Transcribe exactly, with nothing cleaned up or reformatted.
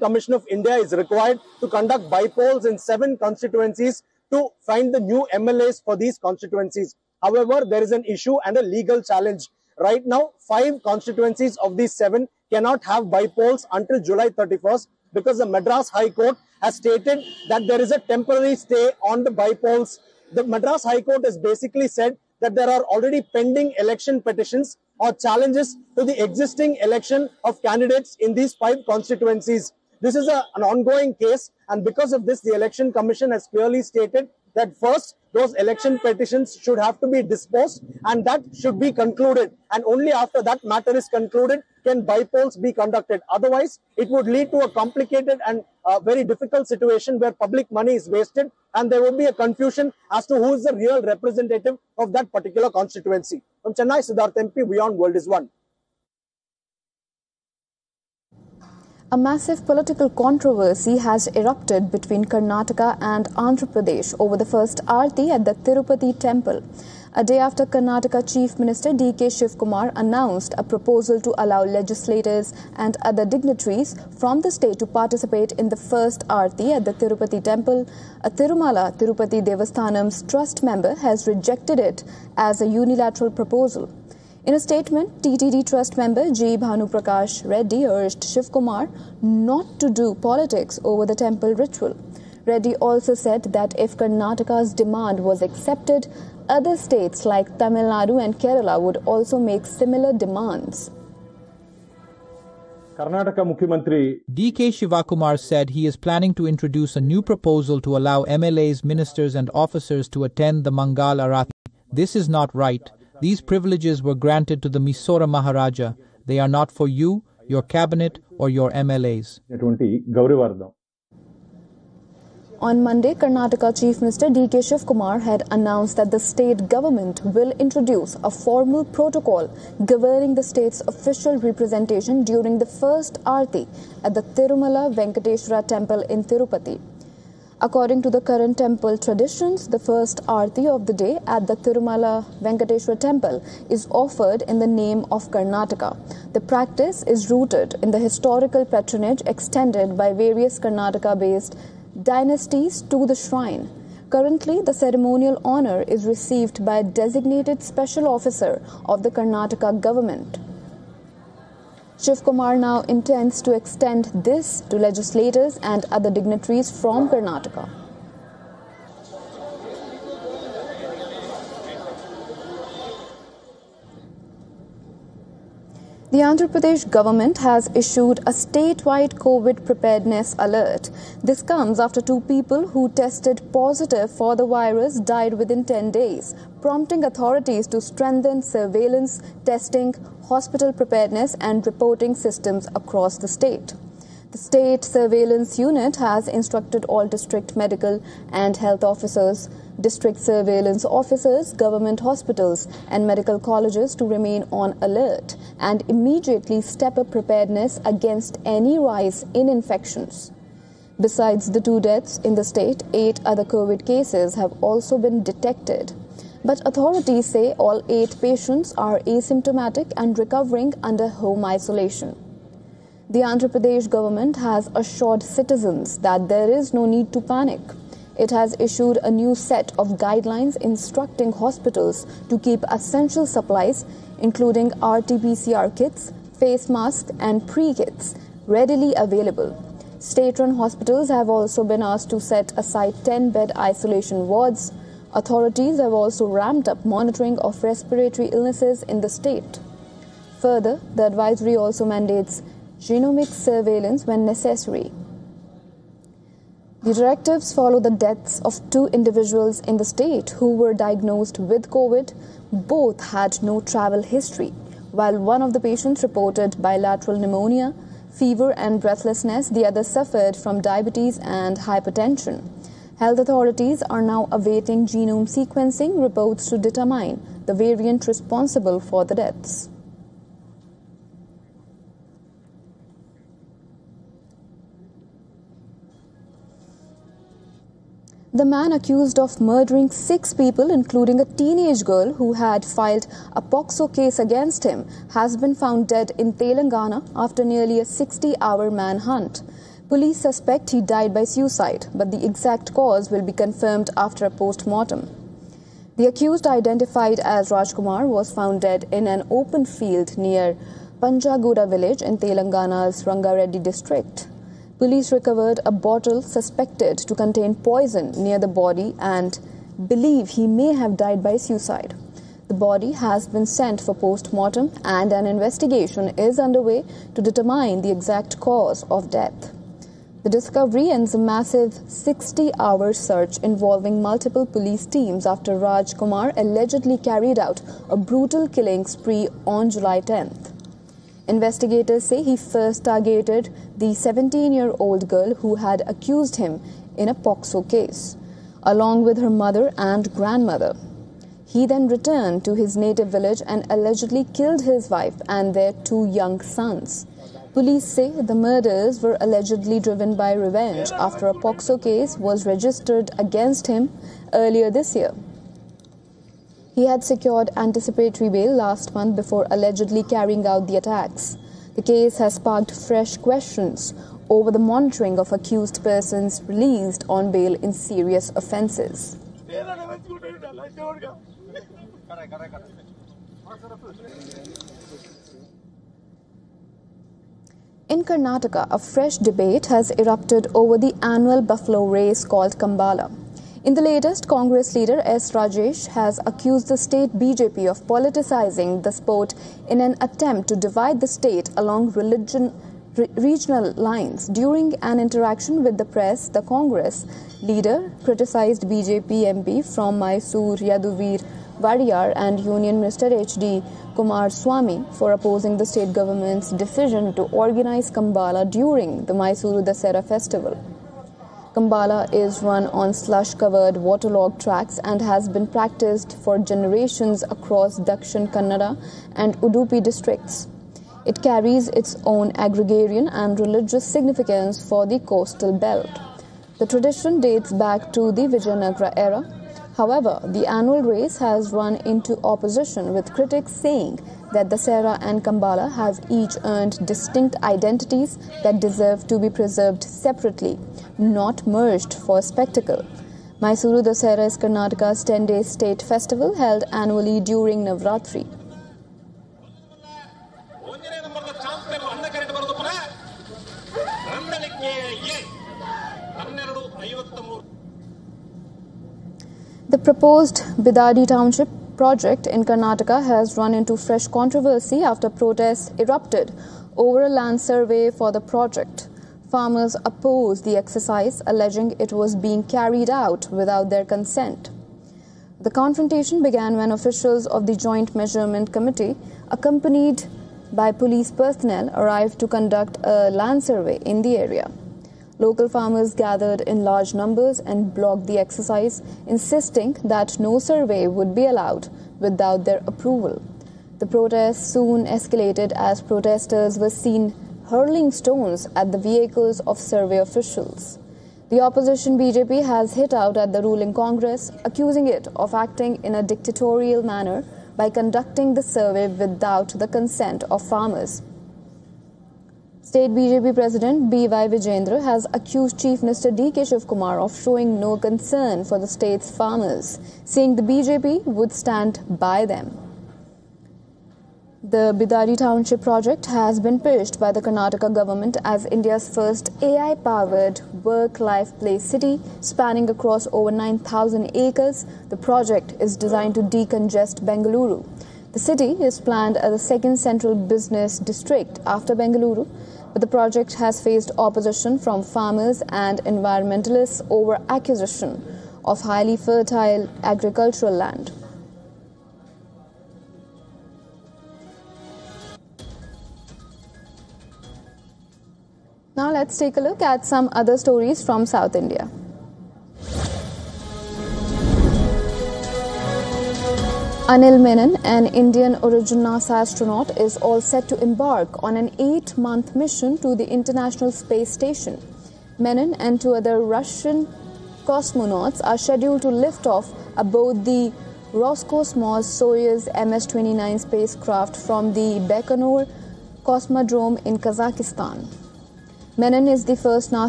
Commission of India is required to conduct by-polls in seven constituencies to find the new M L As for these constituencies. However, there is an issue and a legal challenge. Right now, five constituencies of these seven cannot have by-polls until July thirty-first because the Madras High Court has stated that there is a temporary stay on the by-polls. The Madras High Court has basically said that there are already pending election petitions or challenges to the existing election of candidates in these five constituencies. This is a, an ongoing case, and because of this, the Election Commission has clearly stated that first, those election petitions should have to be disposed, and that should be concluded. And only after that matter is concluded can by-polls be conducted. Otherwise, it would lead to a complicated and uh, very difficult situation where public money is wasted, and there would be a confusion as to who is the real representative of that particular constituency. From Chennai, Siddharth M P, Beyond World is One. A massive political controversy has erupted between Karnataka and Andhra Pradesh over the first Aarti at the Tirupati temple. A day after Karnataka Chief Minister D K Shivkumar announced a proposal to allow legislators and other dignitaries from the state to participate in the first Aarti at the Tirupati temple, a Tirumala Tirupati Devasthanam's trust member has rejected it as a unilateral proposal. In a statement, T T D Trust member G. Bhanuprakash Reddy urged Shivkumar not to do politics over the temple ritual. Reddy also said that if Karnataka's demand was accepted, other states like Tamil Nadu and Kerala would also make similar demands. Karnataka Mukhyamantri D K Shivakumar said he is planning to introduce a new proposal to allow M L As, ministers and officers to attend the Mangal Aarati. This is not right. These privileges were granted to the Mysora Maharaja. They are not for you, your cabinet or your M L As. On Monday, Karnataka Chief Minister D K Shivkumar had announced that the state government will introduce a formal protocol governing the state's official representation during the first Aarti at the Tirumala Venkateshwara temple in Tirupati. According to the current temple traditions, the first Aarti of the day at the Tirumala Venkateshwara temple is offered in the name of Karnataka. The practice is rooted in the historical patronage extended by various Karnataka-based dynasties to the shrine. Currently, the ceremonial honor is received by a designated special officer of the Karnataka government. Shivkumar now intends to extend this to legislators and other dignitaries from Karnataka. The Andhra Pradesh government has issued a statewide COVID preparedness alert. This comes after two people who tested positive for the virus died within ten days, prompting authorities to strengthen surveillance, testing, hospital preparedness and reporting systems across the state. The State Surveillance Unit has instructed all district medical and health officers, district surveillance officers, government hospitals and medical colleges to remain on alert and immediately step up preparedness against any rise in infections. Besides the two deaths in the state, eight other COVID cases have also been detected. But authorities say all eight patients are asymptomatic and recovering under home isolation. The Andhra Pradesh government has assured citizens that there is no need to panic. It has issued a new set of guidelines instructing hospitals to keep essential supplies, including R T P C R kits, face masks and pre-kits, readily available. State-run hospitals have also been asked to set aside ten-bed isolation wards. Authorities have also ramped up monitoring of respiratory illnesses in the state. Further, the advisory also mandates genomic surveillance when necessary. The directives follow the deaths of two individuals in the state who were diagnosed with COVID. Both had no travel history, while one of the patients reported bilateral pneumonia, fever and breathlessness. The other suffered from diabetes and hypertension. Health authorities are now awaiting genome sequencing reports to determine the variant responsible for the deaths. The man accused of murdering six people, including a teenage girl who had filed a POCSO case against him, has been found dead in Telangana after nearly a sixty-hour manhunt. Police suspect he died by suicide, but the exact cause will be confirmed after a post-mortem. The accused, identified as Rajkumar, was found dead in an open field near Panjaguda village in Telangana's Rangareddy district. Police recovered a bottle suspected to contain poison near the body and believe he may have died by suicide. The body has been sent for post-mortem and an investigation is underway to determine the exact cause of death. The discovery ends a massive sixty-hour search involving multiple police teams after Raj Kumar allegedly carried out a brutal killing spree on July tenth. Investigators say he first targeted the seventeen-year-old girl who had accused him in a POCSO case, along with her mother and grandmother. He then returned to his native village and allegedly killed his wife and their two young sons. Police say the murders were allegedly driven by revenge after a POCSO case was registered against him earlier this year. He had secured anticipatory bail last month before allegedly carrying out the attacks. The case has sparked fresh questions over the monitoring of accused persons released on bail in serious offences. In Karnataka, a fresh debate has erupted over the annual buffalo race called Kambala. In the latest, Congress leader S. Rajesh has accused the state B J P of politicizing the sport in an attempt to divide the state along religion, re- regional lines. During an interaction with the press, the Congress leader criticized B J P M P from Mysore Yaduvir Vadiyar and Union Minister H D Kumaraswamy for opposing the state government's decision to organize Kambala during the Mysuru Dasera festival. Kambala is run on slush-covered waterlogged tracks and has been practiced for generations across Dakshin Kannada and Udupi districts. It carries its own agrarian and religious significance for the coastal belt. The tradition dates back to the Vijayanagara era. However, the annual race has run into opposition, with critics saying that Dasera and Kambala have each earned distinct identities that deserve to be preserved separately, not merged for spectacle. Mysuru Dasera is Karnataka's ten-day state festival held annually during Navratri. The proposed Bidadi Township project in Karnataka has run into fresh controversy after protests erupted over a land survey for the project. Farmers opposed the exercise, alleging it was being carried out without their consent. The confrontation began when officials of the Joint Measurement Committee, accompanied by police personnel, arrived to conduct a land survey in the area. Local farmers gathered in large numbers and blocked the exercise, insisting that no survey would be allowed without their approval. The protests soon escalated as protesters were seen hurling stones at the vehicles of survey officials. The opposition B J P has hit out at the ruling Congress, accusing it of acting in a dictatorial manner by conducting the survey without the consent of farmers. State B J P President B Y Vijayendra has accused Chief Minister D K Shivkumar of showing no concern for the state's farmers, saying the B J P would stand by them. The Bidadi Township project has been pitched by the Karnataka government as India's first A I-powered work-life-play city spanning across over nine thousand acres. The project is designed to decongest Bengaluru. The city is planned as the second central business district after Bengaluru, but the project has faced opposition from farmers and environmentalists over acquisition of highly fertile agricultural land. Now let's take a look at some other stories from South India. Anil Menon, an Indian origin NASA astronaut, is all set to embark on an eight-month mission to the International Space Station. Menon and two other Russian cosmonauts are scheduled to lift off aboard the Roscosmos Soyuz M S twenty-nine spacecraft from the Baikonur Cosmodrome in Kazakhstan. Menon is the first Nasi